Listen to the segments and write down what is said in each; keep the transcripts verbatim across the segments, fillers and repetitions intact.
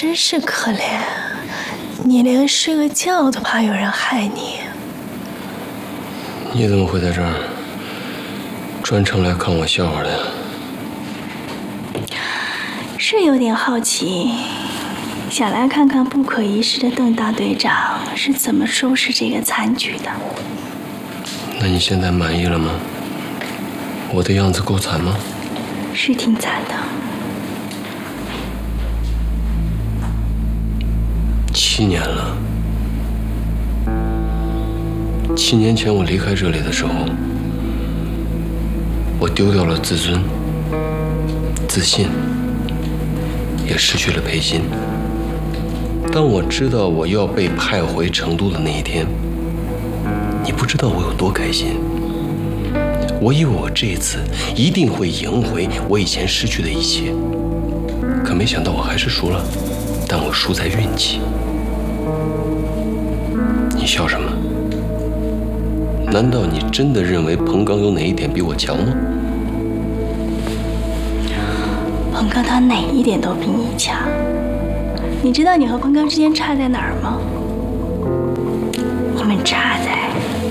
真是可怜，你连睡个觉都怕有人害你。 你怎么会在这儿？专程来看我笑话的呀？ 是有点好奇，想来看看不可一世的邓大队长是怎么收拾这个残局的。 那你现在满意了吗？我的样子够惨吗？ 是挺惨的。 七年了。七年前我离开这里的时候，我丢掉了自尊、自信，也失去了培新。当我知道我要被派回成都的那一天，你不知道我有多开心。我以为我这一次一定会赢回我以前失去的一切，可没想到我还是输了，但我输在运气。你笑什么？难道你真的认为彭刚有哪一点比我强吗？ 彭刚他哪一点都比你强。你知道你和彭刚之间差在哪儿吗？你们差在……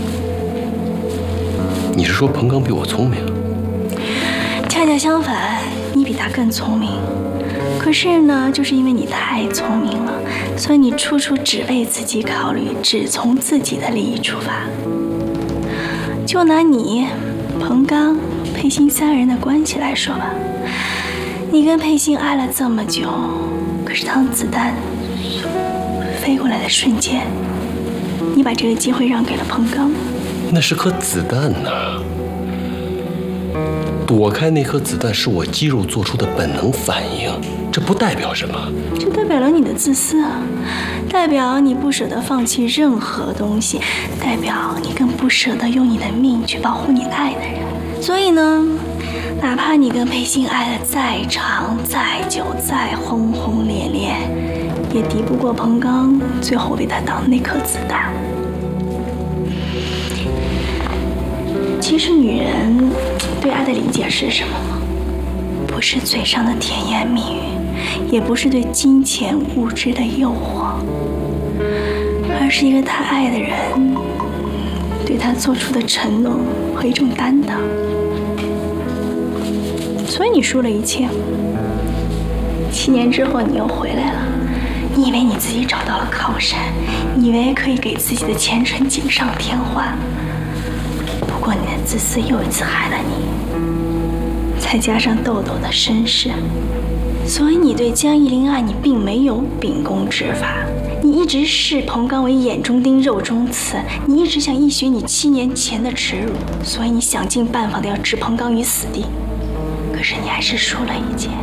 你是说彭刚比我聪明？ 恰恰相反，你比他更聪明。可是呢，就是因为你太聪明了，所以你处处只为自己考虑，只从自己的利益出发。就拿你、彭刚、佩欣三人的关系来说吧，你跟佩欣爱了这么久，可是当子弹飞过来的瞬间，你把这个机会让给了彭刚。 那是颗子弹呐！躲开那颗子弹是我肌肉做出的本能反应，这不代表什么。 这代表了你的自私啊，代表你不舍得放弃任何东西，代表你更不舍得用你的命去保护你爱的人。所以呢，哪怕你跟佩欣爱得再长、再久、再轰轰烈烈，也敌不过彭刚最后为他挡的那颗子弹。其实女人对爱的理解是什么吗？不是嘴上的甜言蜜语，也不是对金钱物质的诱惑，而是一个他爱的人对他做出的承诺和一种担当。所以你输了一切。七年之后你又回来了，你以为你自己找到了靠山，你以为可以给自己的前程锦上添花。不过你的自私又一次害了你，再加上豆豆的身世，所以你对江一林案你并没有秉公执法，你一直视彭刚为眼中钉肉中刺，你一直想一雪你七年前的耻辱，所以你想尽办法的要置彭刚于死地，可是你还是输了一劫。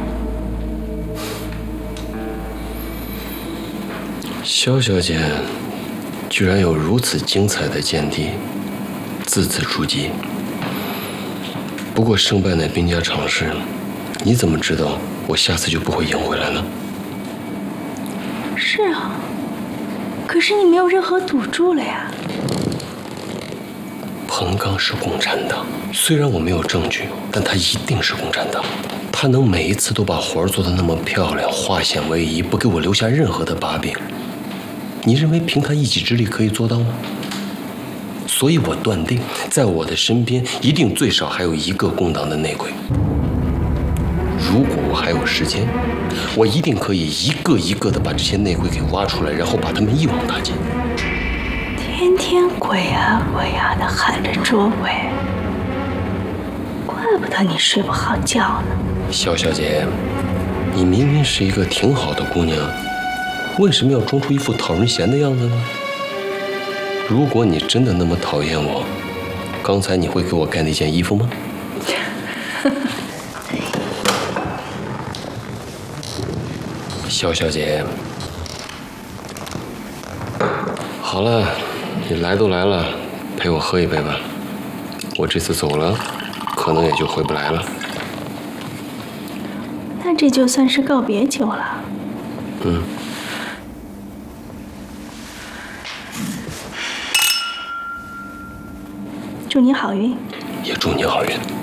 萧小姐居然有如此精彩的见地，字字珠玑。不过胜败乃兵家常事，你怎么知道我下次就不会赢回来呢？ 是啊，可是你没有任何赌注了呀。 彭刚是共产党，虽然我没有证据，但他一定是共产党。他能每一次都把活儿做得那么漂亮，化险为夷，不给我留下任何的把柄。你认为凭他一己之力可以做到吗？所以我断定，在我的身边一定最少还有一个共党的内鬼。如果我还有时间，我一定可以一个一个的把这些内鬼给挖出来，然后把他们一网打尽。 天天鬼啊鬼啊的喊着捉鬼，怪不得你睡不好觉呢。 萧小姐，你明明是一个挺好的姑娘，为什么要装出一副讨人嫌的样子呢？如果你真的那么讨厌我，刚才你会给我盖那件衣服吗？萧小姐，好了，你来都来了，陪我喝一杯吧。我这次走了，可能也就回不来了。 那这就算是告别酒了。 嗯。 祝你好运， 也祝你好运。